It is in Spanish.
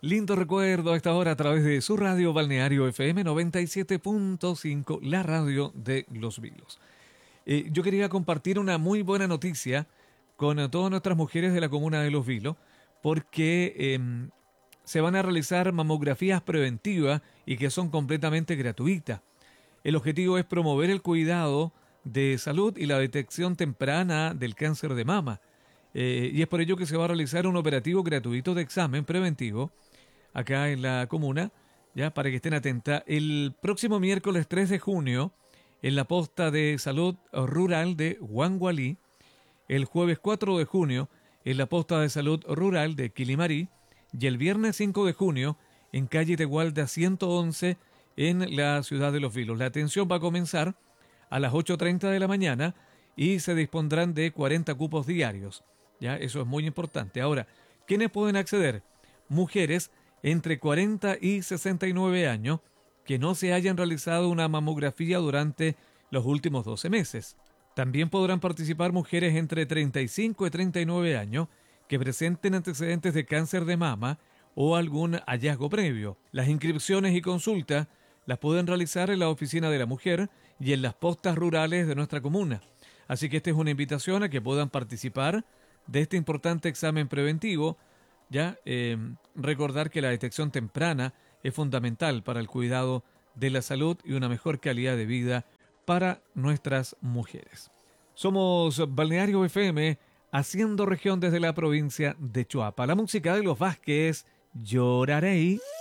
Lindo recuerdo a esta hora a través de su radio Balneario FM 97.5, la radio de Los Vilos. Yo quería compartir una muy buena noticia con todas nuestras mujeres de la comuna de Los Vilos, porque se van a realizar mamografías preventivas y que son completamente gratuitas. El objetivo es promover el cuidado de salud y la detección temprana del cáncer de mama. Y es por ello que se va a realizar un operativo gratuito de examen preventivo acá en la comuna, ya para que estén atentas. El próximo miércoles 3 de junio, en la posta de salud rural de Huangualí, el jueves 4 de junio, en la posta de salud rural de Quilimarí, y el viernes 5 de junio, en calle Tegualda 111, en la ciudad de Los Vilos. La atención va a comenzar a las 8:30 de la mañana y se dispondrán de 40 cupos diarios. Ya, eso es muy importante. Ahora, ¿quiénes pueden acceder? Mujeres entre 40 y 69 años que no se hayan realizado una mamografía durante los últimos 12 meses. También podrán participar mujeres entre 35 y 39 años que presenten antecedentes de cáncer de mama o algún hallazgo previo. Las inscripciones y consultas las pueden realizar en la oficina de la mujer y en las postas rurales de nuestra comuna. Así que esta es una invitación a que puedan participar de este importante examen preventivo. Ya recordar que la detección temprana es fundamental para el cuidado de la salud y una mejor calidad de vida para nuestras mujeres. Somos Balneario FM, haciendo región desde la provincia de Choapa. La música de los Vázquez, Lloraré.